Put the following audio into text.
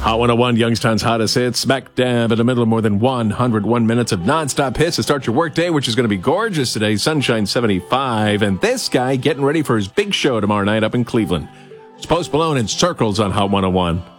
Hot 101, Youngstown's hottest hits, smack dab in the middle of more than 101 minutes of nonstop hits to start your workday, which is going to be gorgeous today. Sunshine 75, and this guy getting ready for his big show tomorrow night up in Cleveland. It's Post Malone in Circles on Hot 101.